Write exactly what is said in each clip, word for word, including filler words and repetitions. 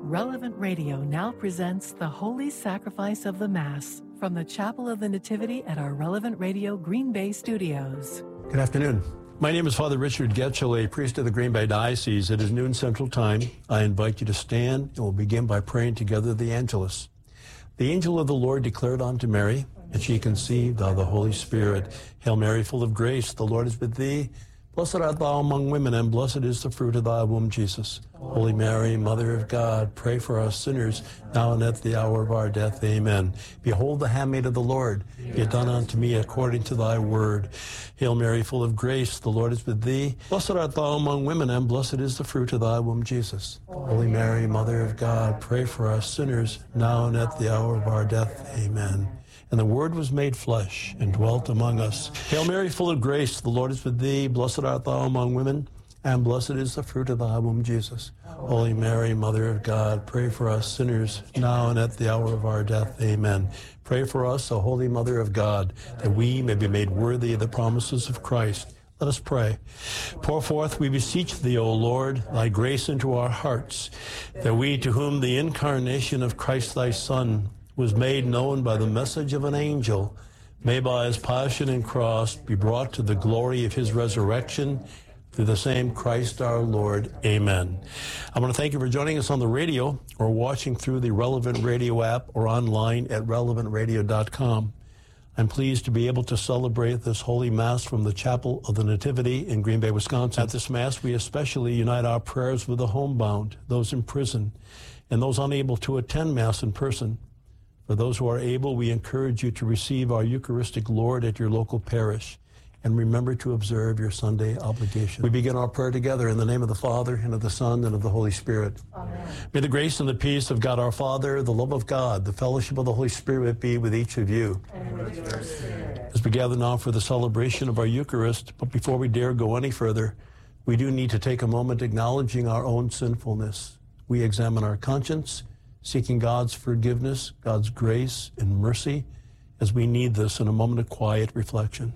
Relevant Radio now presents the Holy Sacrifice of the Mass from the Chapel of the Nativity at our Relevant Radio Green Bay studios. Good afternoon. My name is Father Richard Getchell, a priest of the Green Bay Diocese. It is noon Central Time. I invite you to stand, and we'll begin by praying together the Angelus. The angel of the Lord declared unto Mary, and she conceived of the Holy Spirit. Hail Mary, full of grace, the Lord is with thee. Blessed art thou among women, and blessed is the fruit of thy womb, Jesus. Holy Mary, Mother of God, pray for us sinners, now and at the hour of our death. Amen. Behold the handmaid of the Lord. Be it done unto me according to thy word. Hail Mary, full of grace, the Lord is with thee. Blessed art thou among women, and blessed is the fruit of thy womb, Jesus. Holy Mary, Mother of God, pray for us sinners, now and at the hour of our death. Amen. And the Word was made flesh and dwelt among us. Hail Mary, full of grace, the Lord is with thee. Blessed art thou among women, and blessed is the fruit of thy womb, Jesus. Holy Mary, Mother of God, pray for us sinners, now and at the hour of our death. Amen. Pray for us, O Holy Mother of God, that we may be made worthy of the promises of Christ. Let us pray. Pour forth, we beseech thee, O Lord, thy grace into our hearts, that we, to whom the incarnation of Christ thy Son was made known by the message of an angel, may by his passion and cross be brought to the glory of his resurrection, through the same Christ our Lord. Amen. I want to thank you for joining us on the radio or watching through the Relevant Radio app or online at relevant radio dot com. I'm pleased to be able to celebrate this Holy Mass from the Chapel of the Nativity in Green Bay, Wisconsin. At this Mass, we especially unite our prayers with the homebound, those in prison, and those unable to attend Mass in person. For those who are able, we encourage you to receive our Eucharistic Lord at your local parish, and remember to observe your Sunday obligation. We begin our prayer together in the name of the Father, and of the Son, and of the Holy Spirit. Amen. May the grace and the peace of God our Father, the love of God, the fellowship of the Holy Spirit be with each of you. And with your spirit. As we gather now for the celebration of our Eucharist, but before we dare go any further, we do need to take a moment acknowledging our own sinfulness. We examine our conscience, seeking God's forgiveness, God's grace and mercy, as we need this in a moment of quiet reflection.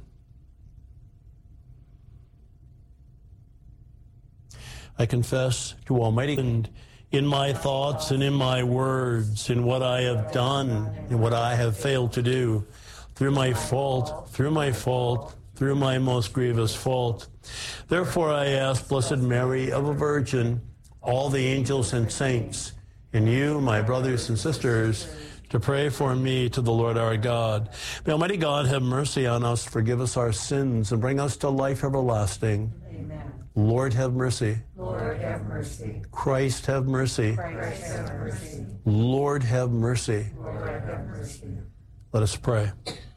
I confess to Almighty God, in my thoughts and in my words, in what I have done and what I have failed to do, through my fault, through my fault, through my most grievous fault. Therefore I ask Blessed Mary, ever Virgin, all the angels and saints, and you, my brothers and sisters, to pray for me to the Lord our God. May Almighty God have mercy on us, forgive us our sins, and bring us to life everlasting. Amen. Lord, have mercy. Lord, have mercy. Christ, have mercy. Christ, have mercy. Lord, have mercy. Lord, have mercy. Let us pray.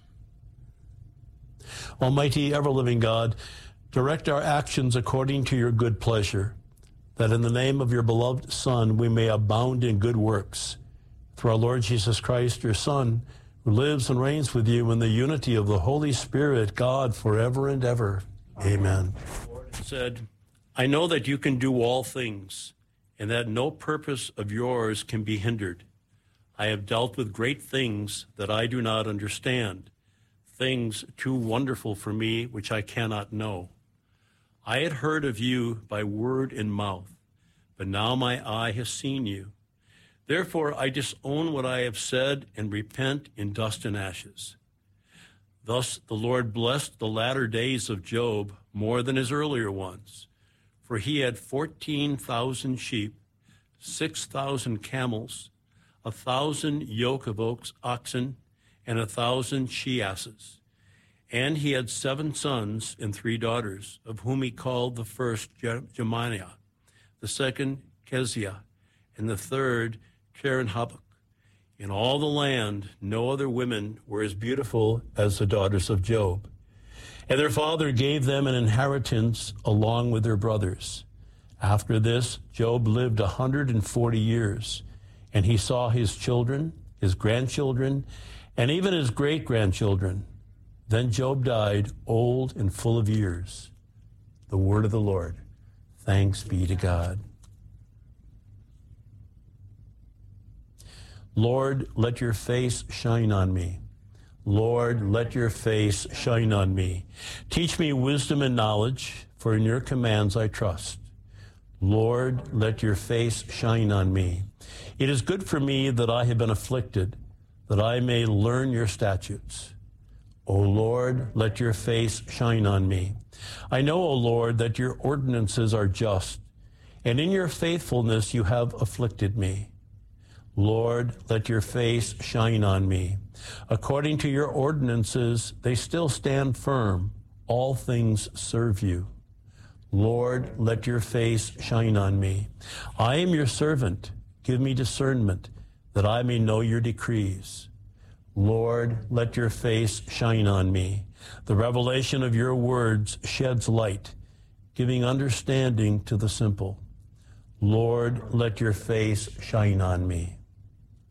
Almighty, ever-living God, direct our actions according to your good pleasure, that in the name of your beloved Son we may abound in good works. Through our Lord Jesus Christ, your Son, who lives and reigns with you in the unity of the Holy Spirit, God, forever and ever. Amen. The Lord said, I know that you can do all things, and that no purpose of yours can be hindered. I have dealt with great things that I do not understand, things too wonderful for me which I cannot know. I had heard of you by word and mouth, but now my eye has seen you. Therefore I disown what I have said and repent in dust and ashes. Thus the Lord blessed the latter days of Job more than his earlier ones, for he had fourteen thousand sheep, six thousand camels, a thousand yoke of oxen, and a thousand she-asses. And he had seven sons and three daughters, of whom he called the first Jeminiah, the second Keziah, and the third Keren-Happuch. In all the land, no other women were as beautiful as the daughters of Job. And their father gave them an inheritance along with their brothers. After this, Job lived a hundred and forty years, and he saw his children, his grandchildren, and even his great-grandchildren. Then Job died old and full of years. The word of the Lord. Thanks be to God. Lord, let your face shine on me. Lord, let your face shine on me. Teach me wisdom and knowledge, for in your commands I trust. Lord, let your face shine on me. It is good for me that I have been afflicted, that I may learn your statutes. O Lord, let your face shine on me. I know, O Lord, that your ordinances are just, and in your faithfulness you have afflicted me. Lord, let your face shine on me. According to your ordinances, they still stand firm. All things serve you. Lord, let your face shine on me. I am your servant. Give me discernment, that I may know your decrees. Lord, let your face shine on me. The revelation of your words sheds light, giving understanding to the simple. Lord, let your face shine on me.